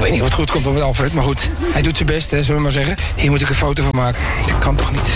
weet niet wat goed komt op met Alfred, maar goed. Hij doet zijn best, hè, zullen we maar zeggen. Hier moet ik een foto van maken. Dat kan toch niet?